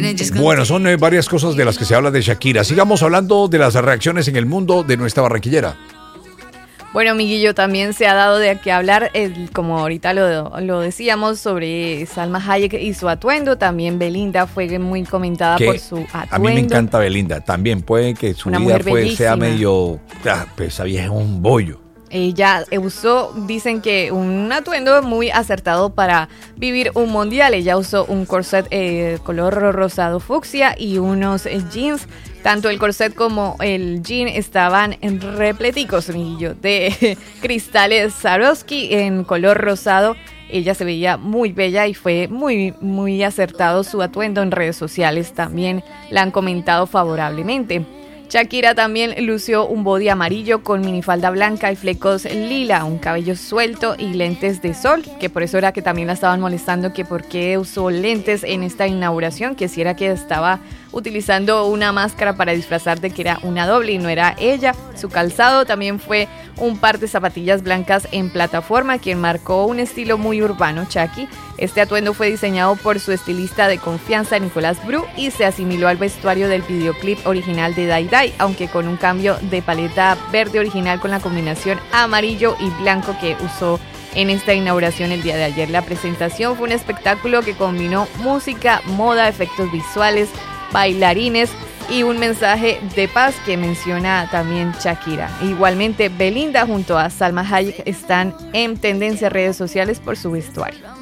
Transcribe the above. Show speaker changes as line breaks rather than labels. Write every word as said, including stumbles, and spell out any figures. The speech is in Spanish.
Bueno, son eh, varias cosas de las que se habla de Shakira. Sigamos hablando de las reacciones en el mundo de nuestra barranquillera.
Bueno, Miguillo, también se ha dado de qué hablar, el, como ahorita lo, lo decíamos, sobre Salma Hayek y su atuendo. También Belinda fue muy comentada
Que
por su atuendo.
A mí me encanta Belinda. También puede que su
Una
vida
mujer
fue, sea
bellísima.
medio... Ah, pues esa vieja es un bollo.
Ella usó, dicen que un atuendo muy acertado para vivir un mundial. Ella usó un corset eh, color rosado fucsia y unos eh, jeans. Tanto el corset como el jean estaban en repleticos, Miguillo, de cristales Swarovski en color rosado. Ella se veía muy bella y fue muy, muy acertado su atuendo. En redes sociales también la han comentado favorablemente. Shakira también lució un body amarillo con minifalda blanca y flecos lila, un cabello suelto y lentes de sol, que por eso era que también la estaban molestando, que por qué usó lentes en esta inauguración, que si era que estaba utilizando una máscara para disfrazar de que era una doble y no era ella. Su calzado también fue un par de zapatillas blancas en plataforma, quien marcó un estilo muy urbano, Shaki. Este atuendo fue diseñado por su estilista de confianza, Nicolás Bru, y se asimiló al vestuario del videoclip original de Dai Dai, aunque con un cambio de paleta verde original con la combinación amarillo y blanco que usó en esta inauguración el día de ayer. La presentación fue un espectáculo que combinó música, moda, efectos visuales, bailarines y un mensaje de paz que menciona también Shakira. Igualmente, Belinda junto a Salma Hayek están en tendencia en redes sociales por su vestuario.